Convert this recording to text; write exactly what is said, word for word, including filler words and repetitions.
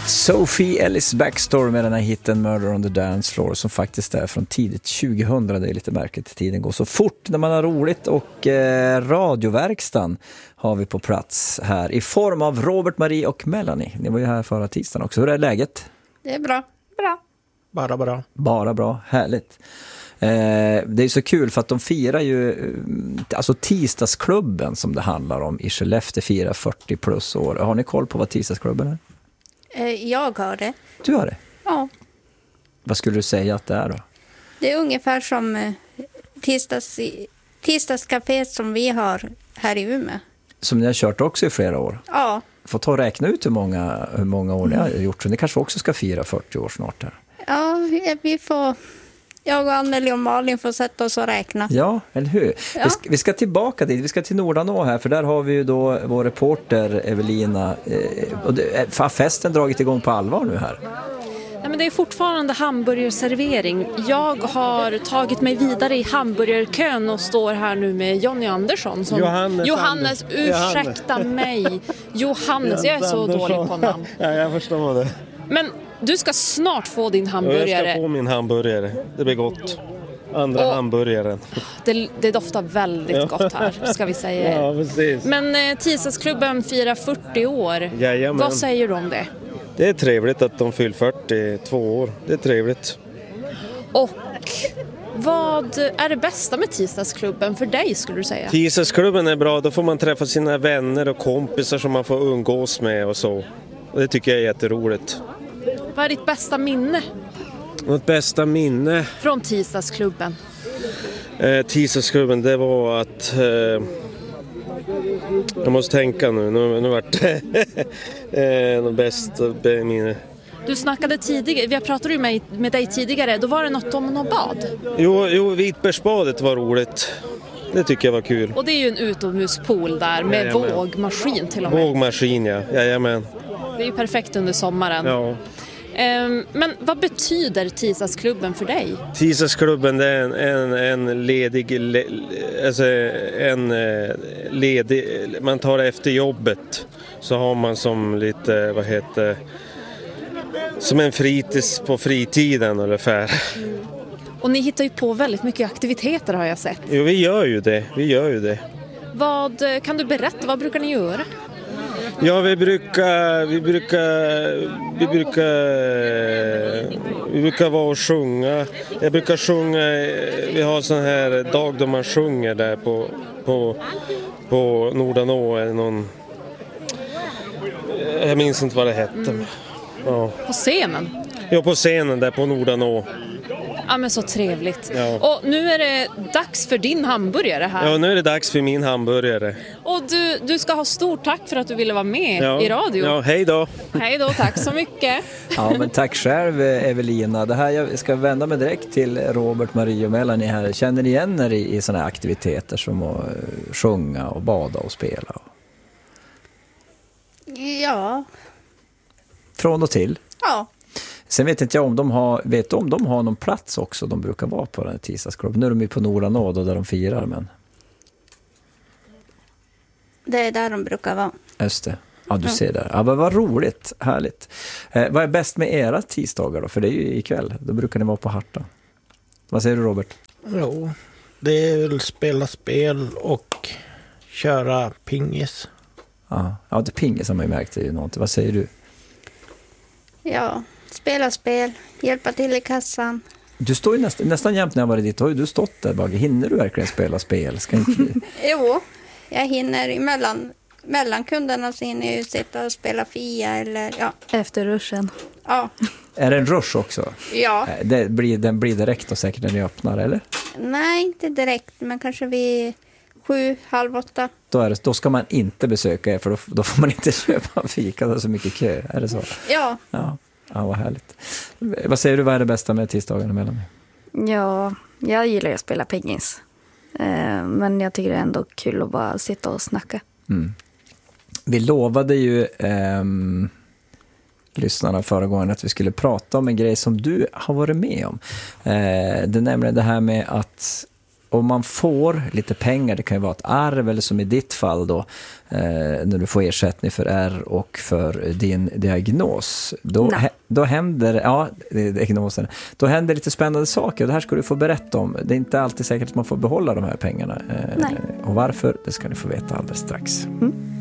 Sophie Ellis Backstory med den här hitten Murder on the Dance Floor som faktiskt är från tidigt tjugohundra. Det är lite märkligt, tiden går så fort när man har roligt. Och eh, radioverkstan har vi på plats här i form av Robert, Marie och Melanie. Ni var ju här förra tisdagen också. Hur är läget? Det är bra. Bra. Bara bra. Bara bra, härligt. Eh, det är så kul för att de firar ju alltså tisdagsklubben som det handlar om i Skellefteå firar fyrtio plus år. Har ni koll på vad tisdagsklubben är? Jag har det. Du har det? Ja. Vad skulle du säga att det är då? Det är ungefär som tisdags, tisdagscafé som vi har här i Umeå. Som ni har kört också i flera år? Ja. Får ta och räkna ut hur många, hur många år ni har gjort. Så ni kanske också ska fira fyrtio år snart här. Ja, vi får... Jag och Anneli och Malin får sätta oss och räkna. Ja, eller hur? Ja. Vi, ska, vi ska tillbaka dit. Vi ska till Nordanå här. För där har vi ju då vår reporter Evelina. Eh, och det, har festen dragit igång på allvar nu här? Ja, men det är fortfarande hamburgerservering. Jag har tagit mig vidare i hamburgerkön och står här nu med Jonny Andersson. Som... Johannes, Johannes, Anders. ursäkta Johannes. mig. Johannes, jag är så Andersson. dålig på namn. Ja, jag förstår det. Men du ska snart få din Ja, hamburgare. jag ska få min hamburgare. Det blir gott. Andra Och- hamburgaren. Det, det doftar väldigt Ja. gott här, ska vi säga. Ja, precis. Men eh, tisdagsklubben firar fyrtio år. Jajamän. Vad säger du om det? Det är trevligt att de fyller fyrtiotvå år. Det är trevligt. Och vad är det bästa med tisdagsklubben för dig, skulle du säga? Tisdagsklubben är bra. Då får man träffa sina vänner och kompisar som man får umgås med och så. Och det tycker jag är jätteroligt. Vad är ditt bästa minne Något bästa minne från tisdagsklubben? eh, tisdagsklubben, det var att eh, jag måste tänka nu. Nu, nu vart det eh, något bästa minne. Du snackade tidigare, vi har pratat ju med, med dig tidigare, då var det något om något bad. Jo, jo, Vitbergsbadet var roligt. Det tycker jag var kul. Och det är ju en utomhuspool där med Jajamän. vågmaskin till och med. Vågmaskin, ja. Jajamän. Det är ju perfekt under sommaren. Ja. Ehm, men vad betyder tisdagsklubben för dig? Tisdagsklubben, det är en, en, en ledig, le, alltså en eh, ledig, man tar efter jobbet så har man som lite, vad heter, som en fritids på fritiden ungefär. Och ni hittar ju på väldigt mycket aktiviteter, har jag sett. Jo, vi gör ju det, vi gör ju det. Vad kan du berätta, vad brukar ni göra? Ja, vi brukar, vi brukar, vi brukar, vi brukar vara och sjunga. Jag brukar sjunga, vi har sån här dag då man sjunger där på, på, på Nordanå eller någon, jag minns inte vad det hette. Mm. Ja. På scenen? Ja, på scenen där på Nordanå. Ja, men så trevligt. Ja. Och nu är det dags för din hamburgare här. Ja, nu är det dags för min hamburgare. Och du, du ska ha stort tack för att du ville vara med Ja. i radio. Ja, hej då. Hej då, tack så mycket. Ja, men tack själv Evelina. Det här, jag ska vända mig direkt till Robert, Marie och Melanie här. Känner ni igen er i, i såna här aktiviteter som att uh, sjunga och bada och spela? Ja. Från och till? Ja. Sen vet inte jag om de har, vet om de har någon plats också de brukar vara på den här tisdagsklubben. Nu är de ju på Nordanå då, där de firar, men... Det är där de brukar vara. Just det. Ja, du Ja. ser där. Ja, men vad roligt. Härligt. Eh, vad är bäst med era tisdagar då? För det är ju ikväll. Då brukar ni vara på Harta. Vad säger du, Robert? Jo, det är väl spela spel och köra pingis. Ja, ja det pingis har man ju märkt, det är ju någonting. Vad säger du? Ja, spela spel, hjälpa till i kassan. Du står ju nästan, nästan jämt när jag var dit. Har ju du stått där, Bagge. Hinner du verkligen spela spel? Ska inte... Jo, jag hinner emellan mellan kunderna så hinner jag ju sitta och spela Fia eller ja. Efter ruschen. Ja. Är det en rush också? Ja. Eh, Det blir, den blir direkt och säkert när ni öppnar, eller? Nej, inte direkt, men kanske vid sju, halv åtta. Då, är det, då ska man inte besöka er, för då, då får man inte köpa en fika. Det är så mycket kö, är det så? Ja. Ja, ja vad härligt. Vad säger du, vad är det bästa med tisdagen emellan? Ja, jag gillar att spela pingis. Eh, men jag tycker det är ändå kul att bara sitta och snacka. Mm. Vi lovade ju ehm, lyssnarna förra gången att vi skulle prata om en grej som du har varit med om. Eh, det är nämligen det här med att om man får lite pengar, det kan ju vara ett arv eller som i ditt fall då, eh, när du får ersättning för R och för din diagnos, då, he, då händer ja, diagnosen, då händer lite spännande saker och det här ska du få berätta om. Det är inte alltid säkert att man får behålla de här pengarna. Eh, och varför, det ska ni få veta alldeles strax. Mm.